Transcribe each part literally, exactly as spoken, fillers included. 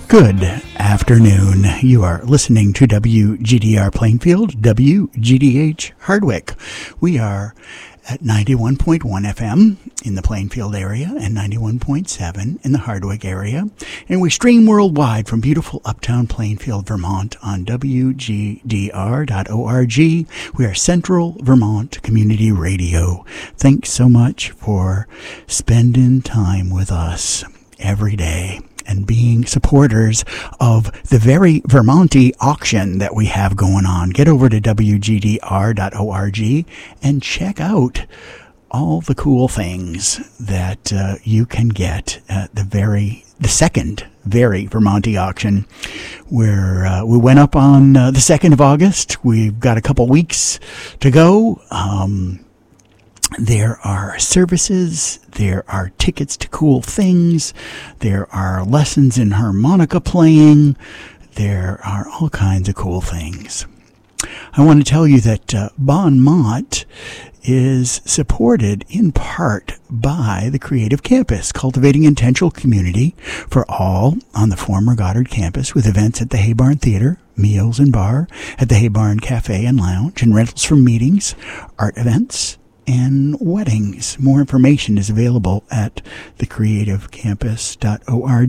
Good afternoon. You are listening to W G D R Plainfield, W G D H Hardwick. We are at ninety-one point one F M in the Plainfield area and ninety-one point seven in the Hardwick area. And we stream worldwide from beautiful uptown Plainfield, Vermont on W G D R dot org. We are Central Vermont Community Radio. Thanks so much for spending time with us every day and being supporters of the very Vermonty auction that we have going on. Get over to W G D R dot org and check out all the cool things that uh, you can get at the very, the second very Vermonty auction, where uh, we went up on uh, the second of August. We've got a couple weeks to go. Um, There are services, there are tickets to cool things, there are lessons in harmonica playing, there are all kinds of cool things. I want to tell you that uh, Bon Mott is supported in part by the Creative Campus, cultivating intentional community for all on the former Goddard campus, with events at the Haybarn Theater, meals and bar at the Haybarn Cafe and Lounge, and rentals for meetings, art events, and weddings. More information is available at the creative campus dot org.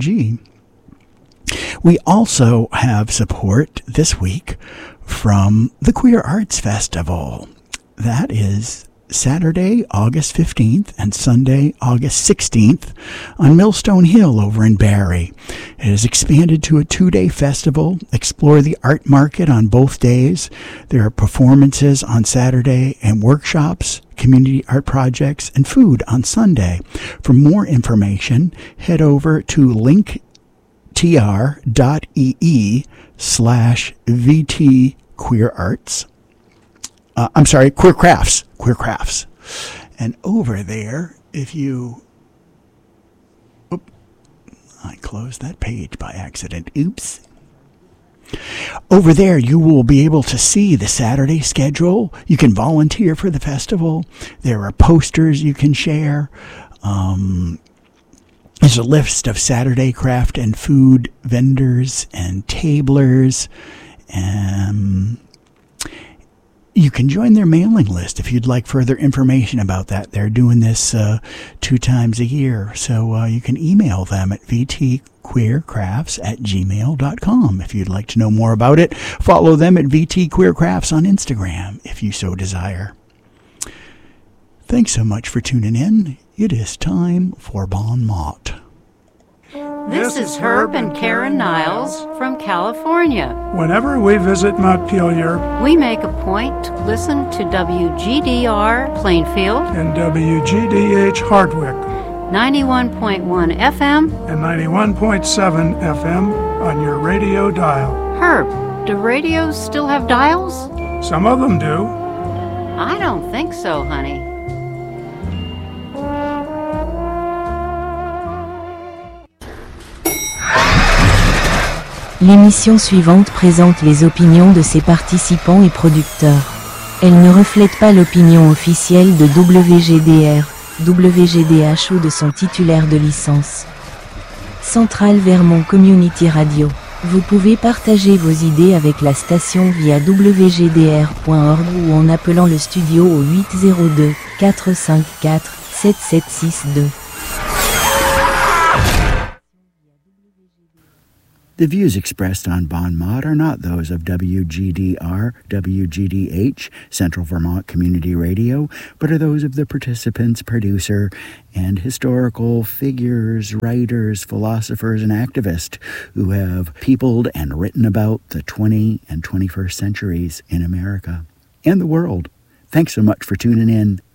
We also have support this week from the Queer Arts Festival. That is Saturday, August fifteenth and Sunday, August sixteenth on Millstone Hill over in Barrie. It is expanded to a two-day festival. Explore the art market on both days. There are performances on Saturday and workshops, community art projects, and food on Sunday. For more information, head over to linktr.ee slash VT Queer Arts. Uh, I'm sorry, Queer Crafts. Queer Crafts. And over there, if you... Oop, I closed that page by accident. Oops. Over there, you will be able to see the Saturday schedule. You can volunteer for the festival. There are posters you can share. Um, there's a list of Saturday craft and food vendors and tablers. Um, you can join their mailing list if you'd like further information about that. They're doing this uh, two times a year. So uh, you can email them at v t queer crafts at gmail dot com if you'd like to know more about it. Follow them at V T Queer Crafts on Instagram if you so desire. Thanks so much for tuning in. It is time for Bon Mott. This is Herb and Karen Niles from California. Whenever we visit Montpelier, we make a point to listen to W G D R Plainfield and W G D H Hardwick, ninety-one point one F M and ninety-one point seven F M on your radio dial. Herb, do radios still have dials? Some of them do. I don't think so, honey. L'émission suivante présente les opinions de ses participants et producteurs. Elle ne reflète pas l'opinion officielle de W G D R, W G D H ou de son titulaire de licence. Central Vermont Community Radio. Vous pouvez partager vos idées avec la station via w g d r point org ou en appelant le studio au huit zéro deux, quatre cinq quatre, sept sept six deux. The views expressed on Bon Mott are not those of W G D R, W G D H, Central Vermont Community Radio, but are those of the participants, producer, and historical figures, writers, philosophers, and activists who have peopled and written about the twentieth and twenty-first centuries in America and the world. Thanks so much for tuning in.